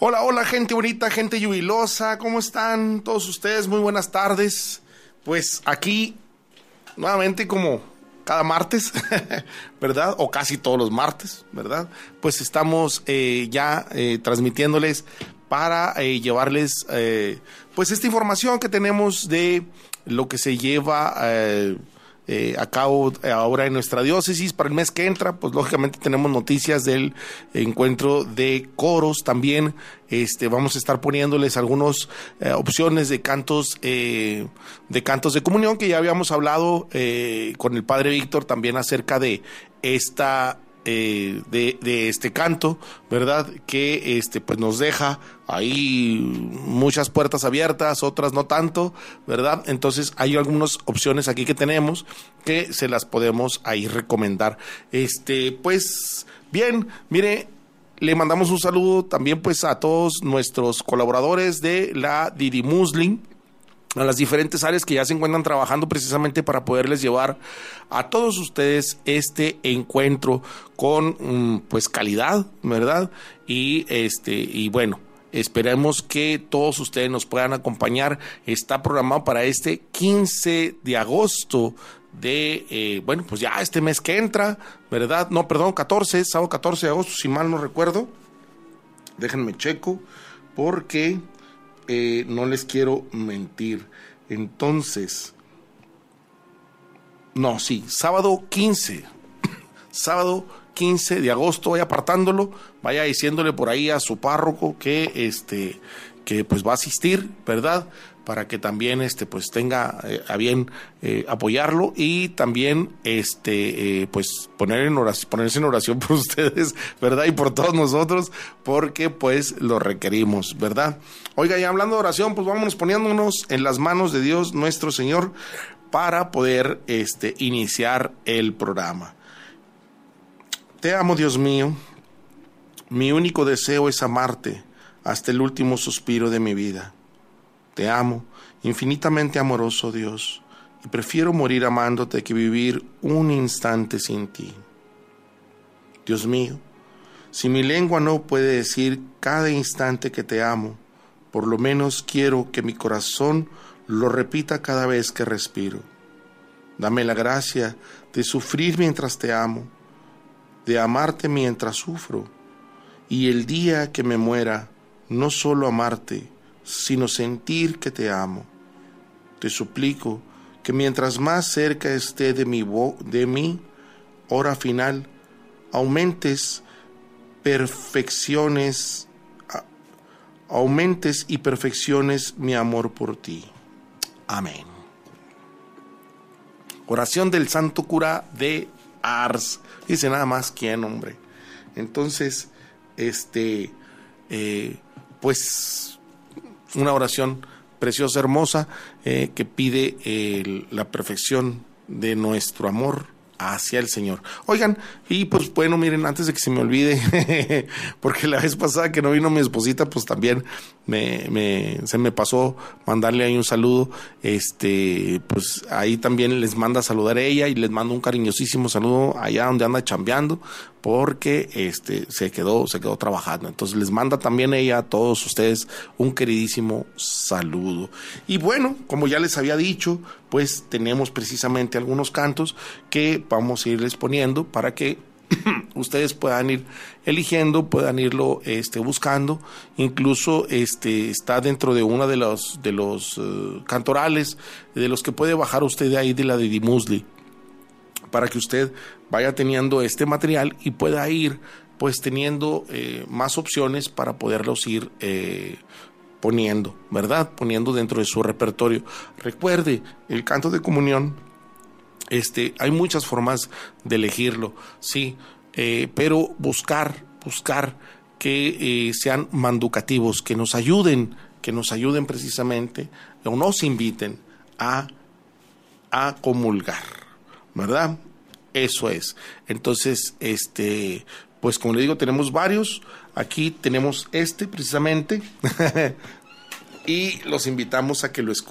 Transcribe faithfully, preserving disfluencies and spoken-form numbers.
Hola, hola, gente bonita, gente jubilosa, ¿cómo están todos ustedes? Muy buenas tardes. Pues aquí, nuevamente como cada martes, ¿verdad? O casi todos los martes, ¿verdad? Pues estamos eh, ya eh, transmitiéndoles para eh, llevarles eh, pues esta información que tenemos de lo que se lleva eh, eh, a cabo ahora en nuestra diócesis para el mes que entra. Pues lógicamente tenemos noticias del encuentro de coros también. Este, vamos a estar poniéndoles algunas eh, opciones de cantos eh, de cantos de comunión, que ya habíamos hablado eh, con el padre Víctor también acerca de esta eh, de, de este canto, ¿verdad? Que este pues nos deja ahí muchas puertas abiertas, otras no tanto, ¿verdad? Entonces hay algunas opciones aquí que tenemos que se las podemos ahí recomendar. Este, pues bien, mire, le mandamos un saludo también pues a todos nuestros colaboradores de la Didi Muslim, a las diferentes áreas que ya se encuentran trabajando precisamente para poderles llevar a todos ustedes este encuentro con pues calidad, ¿verdad? Y este y bueno, esperemos que todos ustedes nos puedan acompañar. Está programado para este quince de agosto de, eh, bueno, pues ya este mes que entra, ¿verdad? No, perdón, catorce, sábado catorce de agosto, si mal no recuerdo. Déjenme checo, porque eh, no les quiero mentir. Entonces, no, sí, sábado quince, sábado quince de agosto, vaya apartándolo, vaya diciéndole por ahí a su párroco que, este, que pues va a asistir, ¿verdad?, para que también este pues tenga eh, a bien eh, apoyarlo, y también este eh, pues poner en oración, ponerse en oración por ustedes, ¿verdad? Y por todos nosotros, porque pues lo requerimos, ¿verdad? Oiga, y hablando de oración, pues vámonos poniéndonos en las manos de Dios nuestro Señor para poder este iniciar el programa. Te amo, Dios mío. Mi único deseo es amarte hasta el último suspiro de mi vida. Te amo, infinitamente amoroso Dios, y prefiero morir amándote que vivir un instante sin ti. Dios mío, si mi lengua no puede decir cada instante que te amo, por lo menos quiero que mi corazón lo repita cada vez que respiro. Dame la gracia de sufrir mientras te amo, de amarte mientras sufro, y el día que me muera, no solo amarte, sino sentir que te amo. Te suplico que mientras más cerca esté de mi, vo- de mi hora final, aumentes perfecciones, a- aumentes y perfecciones mi amor por ti. Amén. Oración del Santo Cura de Ars. Dice nada más quién, hombre. Entonces, este, eh, pues una oración preciosa, hermosa, eh, que pide eh, la perfección de nuestro amor hacia el Señor. Oigan, y pues bueno, miren, antes de que se me olvide, porque la vez pasada que no vino mi esposita, pues también me, me, se me pasó mandarle ahí un saludo. Este, pues ahí también les manda a saludar a ella, y les mando un cariñosísimo saludo allá donde anda chambeando, porque este se quedó, se quedó trabajando. Entonces les manda también ella a todos ustedes un queridísimo saludo. Y bueno, como ya les había dicho, pues tenemos precisamente algunos cantos que vamos a irles poniendo para que ustedes puedan ir eligiendo, puedan irlo este, buscando. Incluso este está dentro de una de los de los uh, cantorales de los que puede bajar usted de ahí, de la de Didi Muslim, para que usted vaya teniendo este material y pueda ir pues teniendo eh, más opciones para poderlos ir eh, poniendo, ¿verdad? Poniendo dentro de su repertorio. Recuerde, el canto de comunión, este, hay muchas formas de elegirlo, sí, eh, pero buscar, buscar que eh, sean manducativos, que nos ayuden, que nos ayuden precisamente, o nos inviten a, a comulgar, ¿verdad? Eso es. Entonces, este, pues como le digo, tenemos varios. Aquí tenemos este precisamente y los invitamos a que lo escuchen.